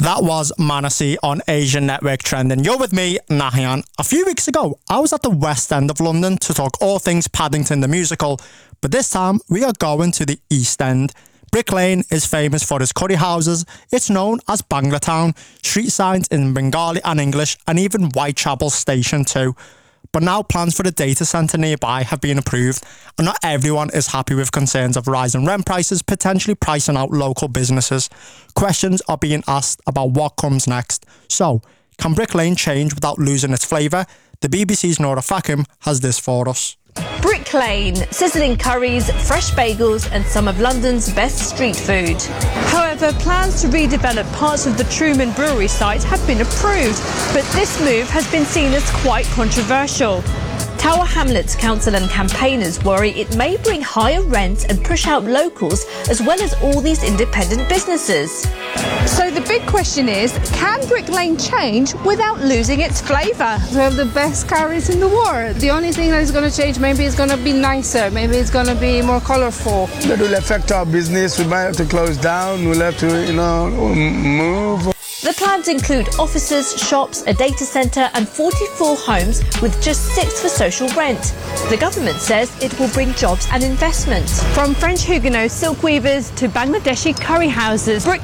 That was Manassi on Asian Network Trending. You're with me, Nahian. A few weeks ago, I was at the West End of London to talk all things Paddington the Musical, but this time we are going to the East End. Brick Lane is famous for its curry houses. It's known as Bangla Town, street signs in Bengali and English, and even Whitechapel Station too. But now plans for the data centre nearby have been approved, and not everyone is happy with concerns of rising rent prices potentially pricing out local businesses. Questions are being asked about what comes next. So, can Brick Lane change without losing its flavour? The BBC's Nora Fakim has this for us. Brick Lane, sizzling curries, fresh bagels and some of London's best street food. However, plans to redevelop parts of the Truman Brewery site have been approved, but this move has been seen as quite controversial. Tower Hamlets Council and campaigners worry it may bring higher rents and push out locals as well as all these independent businesses. So the big question is, can Brick Lane change without losing its flavour? We have the best curries in the world. The only thing that is going to change, maybe it's going to be nicer, maybe it's going to be more colourful. That will affect our business. We might have to close down, we'll have to, move. The plans include offices, shops, a data centre and 44 homes with just 6 for social rent. The government says it will bring jobs and investment. From French Huguenot silk weavers to Bangladeshi curry houses, Brick